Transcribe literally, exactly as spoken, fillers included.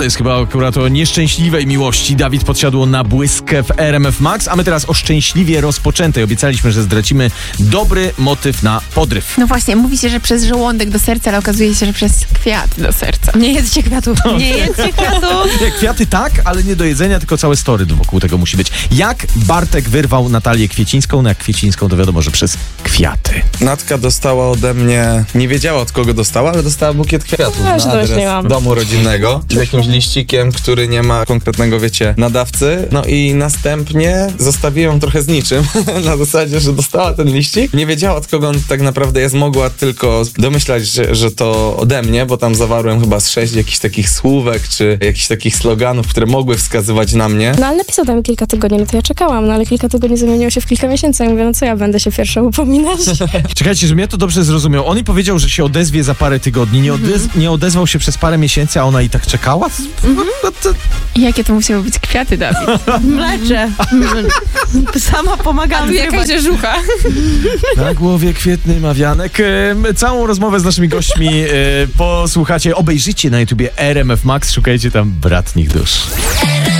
jest chyba akurat o nieszczęśliwej miłości. Dawid podsiadł na błyskę w R M F Max, a my teraz o szczęśliwie rozpoczętej. Obiecaliśmy, że zdradzimy dobry motyw na podryw. No właśnie, mówi się, że przez żołądek do serca, ale okazuje się, że przez kwiat do serca. Nie jedzcie kwiatów. No. Nie jedzcie kwiatów. Kwiaty tak, ale nie do jedzenia, tylko całe story wokół tego musi być. Jak Bartek wyrwał Natalię Kwiecińską? No jak Kwiecińską, to wiadomo, że przez kwiaty. Natka dostała ode mnie, nie wiedziała od kogo dostała, ale dostała bukiet kwiatów Ja się na adres domyśliłam. domu rodzinnego z jakimś liścikiem, który nie ma konkretnego, wiecie, nadawcy. No i następnie zostawiłem ją trochę z niczym, na zasadzie, że dostała ten liścik. Nie wiedziała od kogo on tak naprawdę jest, mogła tylko domyślać, że, że to ode mnie, bo tam zawarłem chyba z sześć jakichś takich słówek, czy jakichś takich sloganów, które mogły wskazywać na mnie. No ale napisał tam kilka tygodni, no to ja czekałam, no ale kilka tygodni zamieniło się w kilka miesięcy. Ja mówię, no co ja będę się pierwsza upominać? Czekajcie, żebym ja to dobrze zrozumiał. On jej powiedział, że się odezwie za parę tygodni. Nie, odez- nie odezwał się przez parę miesięcy, a ona i tak czekała? Mhm. I jakie to musiały być kwiaty, Dawid? Mlecze. Sama pomagam. A tu jakaś rzeżucha. Na głowie kwietny mawianek. E, całą rozmowę z naszymi gośćmi e, posłuchacie, obejrzyjcie na YouTubie R M F Max, szukajcie tam Bratnich Dusz.